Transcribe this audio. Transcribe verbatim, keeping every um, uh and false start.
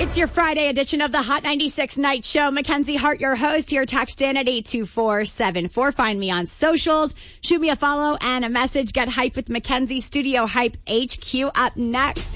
It's your Friday edition of the Hot ninety-six Night Show. Mackenzie Hart, your host, here. Text in at eight two four seven four. Find me on socials. Shoot me a follow and a message. Get hype with Mackenzie. Studio Hype H Q up next.